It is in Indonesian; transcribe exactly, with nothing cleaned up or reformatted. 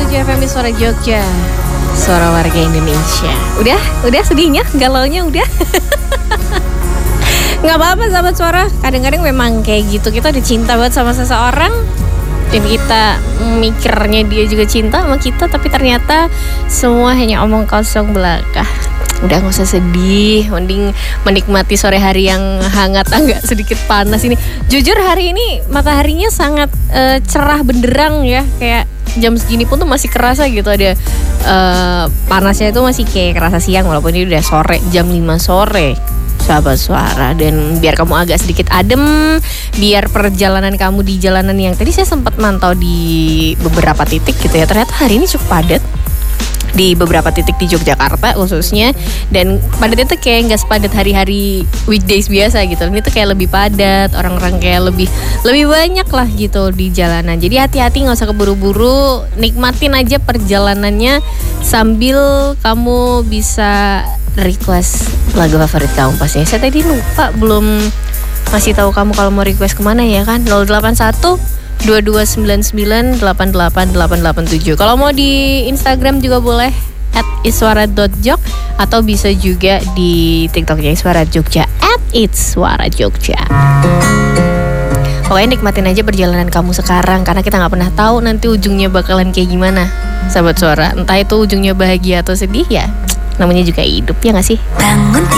tujuh F M di Suara Jogja, suara warga Indonesia. Udah, udah sedihnya, galaunya udah. Nggak apa-apa sahabat suara. Kadang-kadang memang kayak gitu. Kita udah cinta banget sama seseorang dan kita mikirnya dia juga cinta sama kita, tapi ternyata semua hanya omong kosong belaka. Udah gak usah sedih, mending menikmati sore hari yang hangat, agak sedikit panas ini. Jujur hari ini mataharinya sangat uh, cerah benderang ya. Kayak jam segini pun tuh masih kerasa gitu, ada uh, panasnya itu masih kayak kerasa siang, walaupun ini udah sore, jam lima sore sahabat suara. Dan biar kamu agak sedikit adem, biar perjalanan kamu di jalanan yang tadi saya sempat mantau di beberapa titik gitu ya, ternyata hari ini cukup padat di beberapa titik di Yogyakarta khususnya. Dan padatnya tuh kayak gak sepadat hari-hari weekdays biasa gitu. Ini tuh kayak lebih padat, orang-orang kayak lebih lebih banyak lah gitu di jalanan. Jadi hati-hati, gak usah keburu-buru, nikmatin aja perjalanannya sambil kamu bisa request lagu favorit kamu pastinya. Saya tadi lupa belum ngasih tahu kamu kalau mau request kemana ya kan. nol delapan satu dua dua sembilan sembilan delapan delapan delapan delapan tujuh. Kalau mau di Instagram juga boleh at iswara dot jog, atau bisa juga di TikToknya Iswara Jogja at itswara jogja. Pokoknya nikmatin aja perjalanan kamu sekarang, karena kita gak pernah tahu nanti ujungnya bakalan kayak gimana sahabat suara. Entah itu ujungnya bahagia atau sedih, ya namanya juga hidup, ya gak sih? Bangun